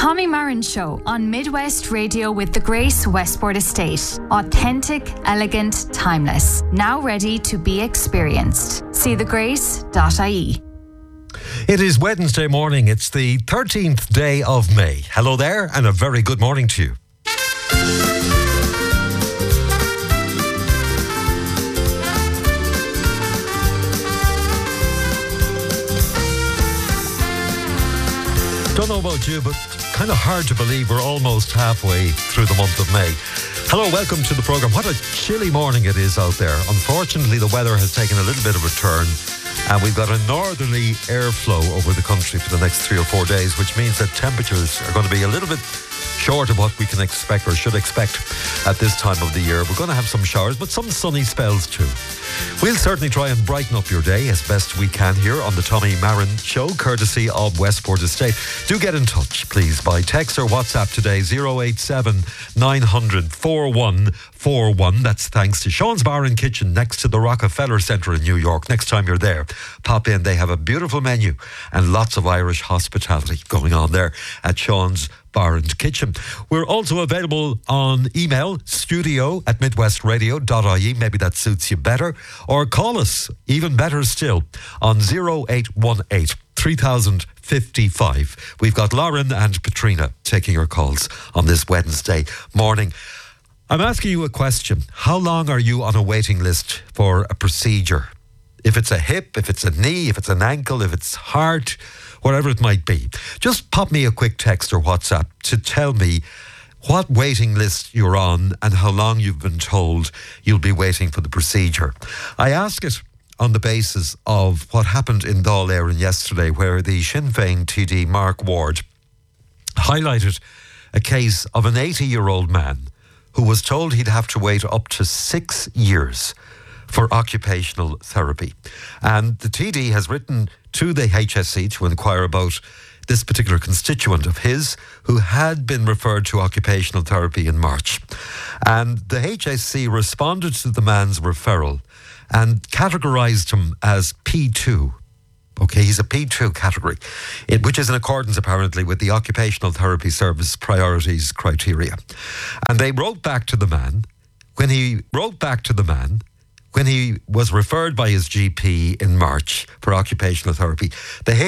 Tommy Marin Show on Midwest Radio with the Grace Westport Estate. Authentic, elegant, timeless. Now ready to be experienced. See thegrace.ie. It is Wednesday morning. It's the 13th day of May. Hello there, and a very good morning to you. Don't know about you, but kind of hard to believe we're almost halfway through the month of May. Hello, welcome to the programme. What a chilly morning it is out there. Unfortunately, the weather has taken a little bit of a turn, and we've got a northerly airflow over the country for the next 3 or 4 days, which means that temperatures are going to be a little bit short of what we can expect or should expect at this time of the year. We're going to have some showers, but some sunny spells too. We'll certainly try and brighten up your day as best we can here on the Tommy Marin Show, courtesy of Westport Estate. Do get in touch, please, by text or WhatsApp today, 087 900 4141. That's thanks to Sean's Bar and Kitchen next to the Rockefeller Centre in New York. Next time you're there, pop in. They have a beautiful menu and lots of Irish hospitality going on there at Sean's Bar and Kitchen. We're also available on email, studio@midwestradio.ie. Maybe that suits you better. Or call us, even better still, on 0818 3055. We've got Lauren and Katrina taking your calls on this Wednesday morning. I'm asking you a question. How long are you on a waiting list for a procedure? If it's a hip, if it's a knee, if it's an ankle, if it's heart, whatever it might be. Just pop me a quick text or WhatsApp to tell me what waiting list you're on and how long you've been told you'll be waiting for the procedure. I ask it on the basis of what happened in Dáil Éireann yesterday, where the Sinn Féin TD Mark Ward highlighted a case of an 80-year-old man who was told he'd have to wait up to 6 years for occupational therapy. And the TD has written to the HSE to inquire about this particular constituent of his who had been referred to occupational therapy in March. And the HSE responded to the man's referral and categorised him as P2. Okay, he's a P2 category, which is in accordance apparently with the Occupational Therapy Service priorities criteria. And they wrote back to the man, when he was referred by his GP in March for occupational therapy, the